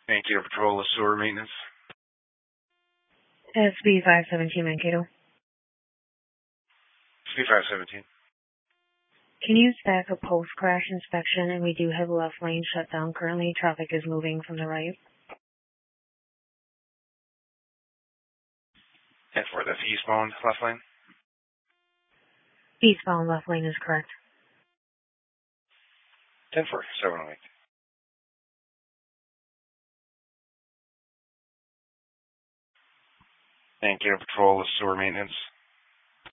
Thank you, Patrol of Sewer Maintenance. SB 517 Mankato. SB 517. Can you stack a post-crash inspection? And we do have left lane shut down currently. Traffic is moving from the right. 10-4, that's eastbound, left lane? Eastbound left lane is correct. 10-4, 708. Thank you, Patrol of Sewer Maintenance.